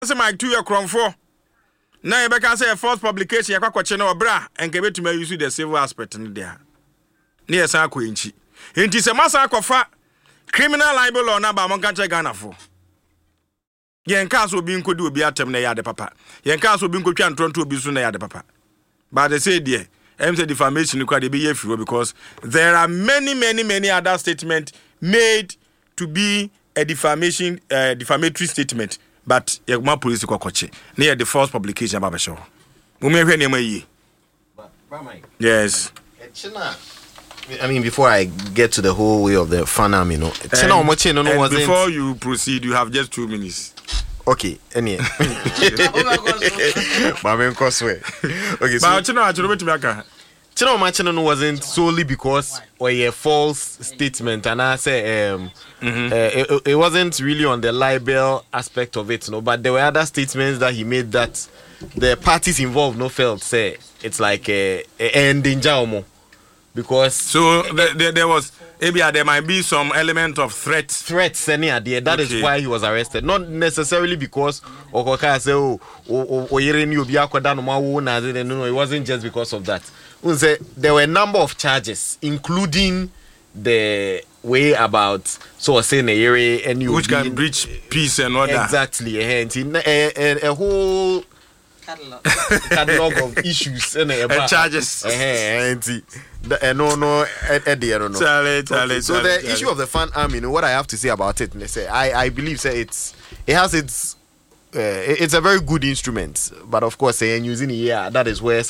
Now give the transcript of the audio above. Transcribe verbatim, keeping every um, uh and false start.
say my two year cron for. Now you can say false publication yakwa kwache na obra enke betuma use the civil aspect in there. Near san kwenchi. Enti se masa akwafa criminal libel law na ba mon kan che Ghana for. Yen ka so bi nkodi obi atem na ya de papa. Yen ka so bi nkotwa ntronto obi so na ya de papa. But they say there em say defamation kwa de be yefiro because there are many many many other statements made to be a defamation uh, defamatory statement. But my police ko koche near the false publication about show. Umehwe ne mayi. Yes. I mean, before I get to the whole way of the fanam, you know, and, and wasn't... before you proceed, you have just two minutes. Okay, any. Mama Cosway. Okay, so Chino Chino to Maka. Chino Machino wasn't solely because or a false statement, and I say um. Mm-hmm. Uh, it, it wasn't really on the libel aspect of it, no, but there were other statements that he made that the parties involved no felt say it's like a, a ending jaumo because so there, there, there was maybe there might be some element of threat threats any idea that okay. is why he was arrested, not necessarily because Okoka say oh oh oh no no it wasn't just because of that. There were a number of charges including the way about so saying a area and you which can breach peace and order exactly a, a, a, a whole catalog, catalog of issues and, and charges and no no Eddie I don't know Charlie, Charlie, okay, so Charlie, the Charlie. issue of the fan army, you know what I have to say about it, and they say I I believe say it's it has its uh, it's a very good instrument, but of course, uh, using it, yeah, that is where